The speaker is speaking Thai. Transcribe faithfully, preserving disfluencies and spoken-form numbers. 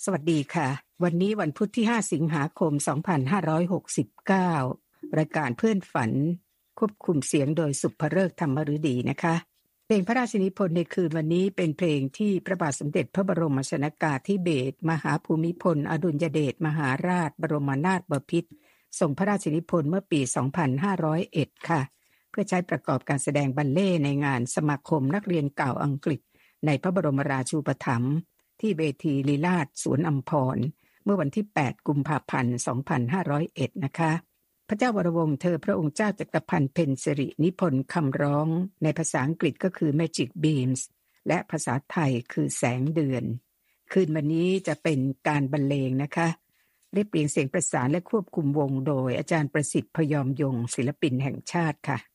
สวัสดีค่ะวันนี้วันพุธที่ห้าสิงหาคมสองพันห้าร้อยหกสิบเก้ารายการเพื่อนฝันควบคุมเสียงโดยสุภฤกษ์ธรรมฤดีนะคะเพลงพระราชนิพนธ์ในคืนวันนี้เป็นเพลงที่พระบาทสมเด็จพระบรมชนกาธิเบศรมหาภูมิพลอดุลยเดชมหาราชบรมนาถบพิตรทรงพระราชนิพนธ์เมื่อปีสองพันห้าร้อยเอ็ดค่ะเพื่อใช้ประกอบการแสดงบัลเล่ต์ในงานสมาคมนักเรียนเก่าอังกฤษในพระบรมราชูปถัมภ์ที่เวทีลีลาศสวนอัมพรเมื่อวันที่แปดกุมภาพันธ์สองพันห้าร้อยเอ็ดนะคะพระเจ้าวรวงศ์เธอพระองค์เจ้าจักรพันธ์เพ็ญสิรินิพนธ์คำร้องในภาษาอังกฤษก็คือ Magic Beams และภาษาไทยคือแสงเดือนคืนวันนี้จะเป็นการบรรเลงนะคะเรียบเรียงเสียงประสานและควบคุมวงโดยอาจารย์ประสิทธิ์พยอมยงศิลปินแห่งชาติค่ะ